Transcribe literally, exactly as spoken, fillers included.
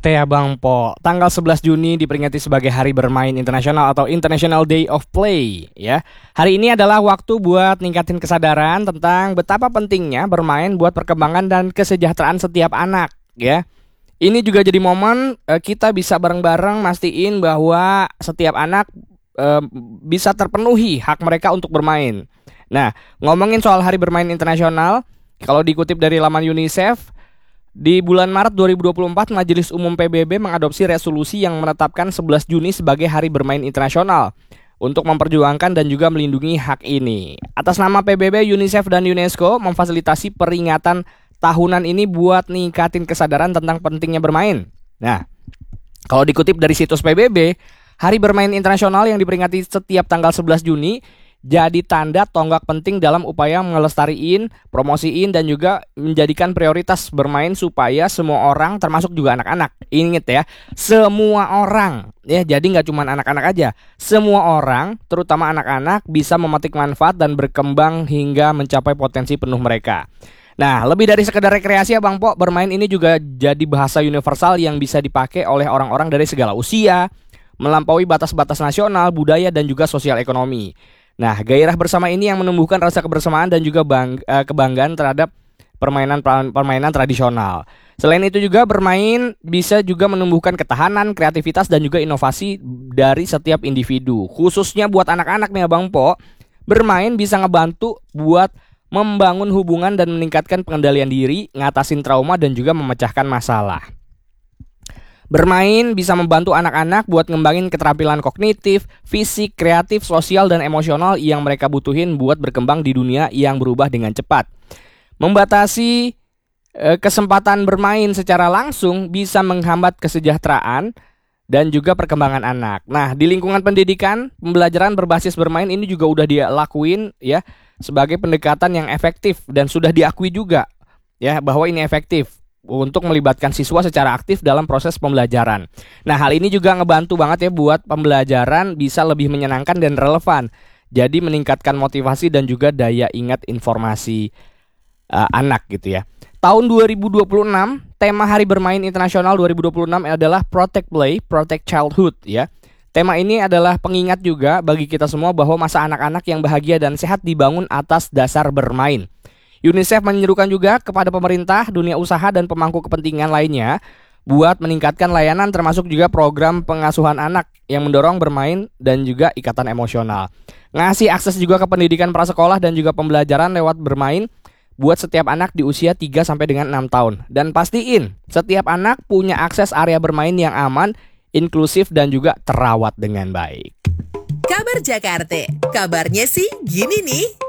Jakarta ya Bang Po. Tanggal sebelas Juni diperingati sebagai Hari Bermain Internasional atau International Day of Play ya. Hari ini adalah waktu buat ningkatin kesadaran tentang betapa pentingnya bermain buat perkembangan dan kesejahteraan setiap anak ya. Ini juga jadi momen eh, kita bisa bareng-bareng mastiin bahwa setiap anak eh, bisa terpenuhi hak mereka untuk bermain. Nah, ngomongin soal Hari Bermain Internasional, kalau dikutip dari laman UNICEF, di bulan Maret dua ribu dua puluh empat, Majelis Umum P B B mengadopsi resolusi yang menetapkan sebelas Juni sebagai Hari Bermain Internasional untuk memperjuangkan dan juga melindungi hak ini. Atas nama P B B, UNICEF dan UNESCO memfasilitasi peringatan tahunan ini buat ningkatin kesadaran tentang pentingnya bermain. Nah, kalau dikutip dari situs P B B, Hari Bermain Internasional yang diperingati setiap tanggal sebelas Juni jadi tanda tonggak penting dalam upaya melestariin, promosiin, dan juga menjadikan prioritas bermain supaya semua orang, termasuk juga anak-anak. Ingat ya, semua orang ya, jadi nggak cuma anak-anak aja. Semua orang, terutama anak-anak, bisa memetik manfaat dan berkembang hingga mencapai potensi penuh mereka. Nah, lebih dari sekedar rekreasi ya Bang Po, bermain ini juga jadi bahasa universal yang bisa dipakai oleh orang-orang dari segala usia, melampaui batas-batas nasional, budaya, dan juga sosial ekonomi. Nah, gairah bersama ini yang menumbuhkan rasa kebersamaan dan juga bang, uh, kebanggaan terhadap permainan permainan tradisional. Selain itu juga bermain bisa juga menumbuhkan ketahanan, kreativitas, dan juga inovasi dari setiap individu. Khususnya buat anak-anak nih Bang Po, bermain bisa ngebantu buat membangun hubungan dan meningkatkan pengendalian diri, ngatasin trauma, dan juga memecahkan masalah. Bermain bisa membantu anak-anak buat ngembangin keterampilan kognitif, fisik, kreatif, sosial, dan emosional yang mereka butuhin buat berkembang di dunia yang berubah dengan cepat. Membatasi e, kesempatan bermain secara langsung bisa menghambat kesejahteraan dan juga perkembangan anak. Nah, di lingkungan pendidikan, pembelajaran berbasis bermain ini juga udah dia lakuin ya sebagai pendekatan yang efektif dan sudah diakui juga ya bahwa ini efektif untuk melibatkan siswa secara aktif dalam proses pembelajaran. Nah, hal ini juga ngebantu banget ya buat pembelajaran bisa lebih menyenangkan dan relevan. Jadi meningkatkan motivasi dan juga daya ingat informasi uh, anak gitu ya. Tahun dua ribu dua puluh enam, tema Hari Bermain Internasional dua ribu dua puluh enam adalah Protect Play, Protect Childhood ya. Tema ini adalah pengingat juga bagi kita semua bahwa masa anak-anak yang bahagia dan sehat dibangun atas dasar bermain. UNICEF menyerukan juga kepada pemerintah, dunia usaha, dan pemangku kepentingan lainnya buat meningkatkan layanan termasuk juga program pengasuhan anak yang mendorong bermain dan juga ikatan emosional. Ngasih akses juga ke pendidikan prasekolah dan juga pembelajaran lewat bermain buat setiap anak di usia tiga sampai dengan enam tahun. Dan pastiin setiap anak punya akses area bermain yang aman, inklusif, dan juga terawat dengan baik. Kabar Jakarta, kabarnya sih gini nih.